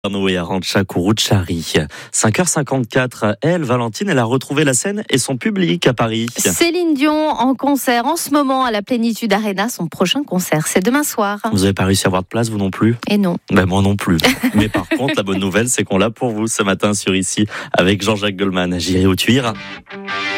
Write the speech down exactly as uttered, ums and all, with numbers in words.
Et Arantxa Kuruchari. cinq heures cinquante-quatre, elle, Valentine, elle a retrouvé la scène et son public à Paris. Céline Dion en concert en ce moment à la Plénitude Arena. Son prochain concert, c'est demain soir. Vous n'avez pas réussi à avoir de place, vous non plus ? Et non. Ben moi non plus. Mais par contre, la bonne nouvelle, c'est qu'on l'a pour vous ce matin sur Ici avec Jean-Jacques Goldman. J'irai où tu iras.